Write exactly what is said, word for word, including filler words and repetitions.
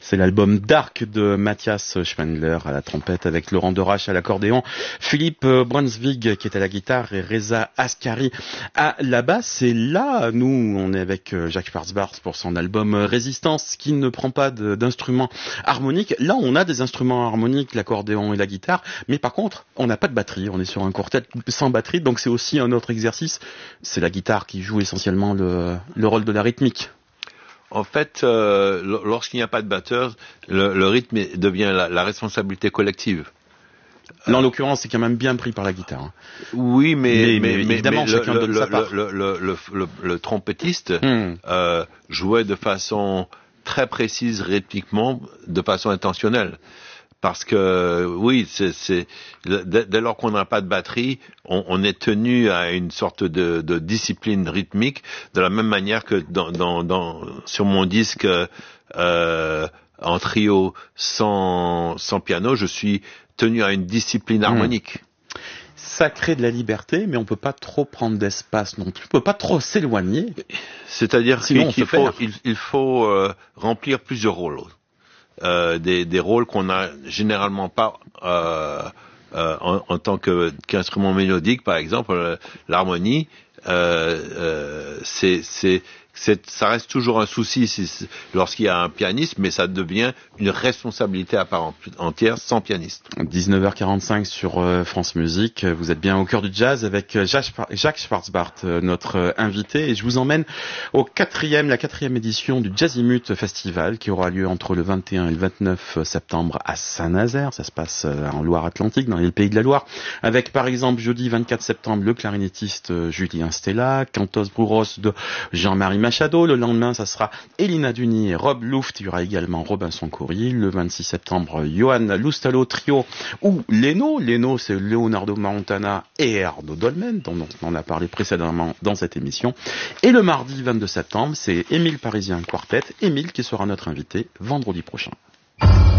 C'est l'album Dark de Matthias Schwendler à la trompette avec Laurent Derache à l'accordéon, Philippe Brunswig qui est à la guitare et Reza Askari à la basse. Et là, nous, on est avec Jacques Schwarzbart pour son album Résistance qui ne prend pas de, d'instruments harmoniques. Là, on a des instruments harmoniques, l'accordéon et la guitare, mais par contre, on n'a pas de batterie. On est sur un quartet sans batterie, donc c'est aussi un autre exercice. C'est la guitare qui joue essentiellement le, le rôle de la rythmique. En fait, euh, lorsqu'il n'y a pas de batteur, le, le rythme devient la, la responsabilité collective. Là, en l'occurrence, c'est quand même bien pris par la guitare. Hein. Oui, mais, mais, mais, mais évidemment, mais chacun le, donne le, sa part. Le, le, le, le, le trompettiste hmm. euh, jouait de façon très précise, rythmiquement, de façon intentionnelle. Parce que oui, c'est, c'est dès, dès lors qu'on n'a pas de batterie, on, on est tenu à une sorte de, de discipline rythmique, de la même manière que dans, dans, dans sur mon disque euh, en trio sans, sans piano, je suis tenu à une discipline harmonique. Mmh. Ça crée de la liberté, mais on peut pas trop prendre d'espace non plus. On peut pas trop s'éloigner. C'est-à-dire Sinon, qu'il, qu'il faut, il, il faut euh, remplir plusieurs rôles. Euh, des, des rôles qu'on n'a généralement pas euh, euh, en, en tant que, qu'instrument mélodique, par exemple, euh, l'harmonie, euh, euh, c'est, c'est, c'est, ça reste toujours un souci si, lorsqu'il y a un pianiste, mais ça devient une responsabilité à part entière sans pianiste. dix-neuf heures quarante-cinq sur euh, France Musique, vous êtes bien au cœur du jazz avec Jacques, Jacques Schwarzbart, euh, notre euh, invité, et je vous emmène au quatrième, la quatrième édition du Jazzimut Festival qui aura lieu entre le vingt et un et le vingt-neuf septembre à Saint-Nazaire. Ça se passe euh, en Loire-Atlantique, dans les Pays de la Loire, avec par exemple jeudi vingt-quatre septembre le clarinettiste euh, Julien Stella, Cantos Brouros de Jean-Marie Machado. Le lendemain, ça sera Elina Duni et Rob Luft. Il y aura également Robinson Coury. Le vingt-six septembre, Johan Lustalo Trio ou Leno. Leno, c'est Leonardo Montana et Erno Dolmen, dont on en a parlé précédemment dans cette émission. Et le mardi vingt-deux septembre, c'est Émile Parisien Quartet. Émile qui sera notre invité vendredi prochain.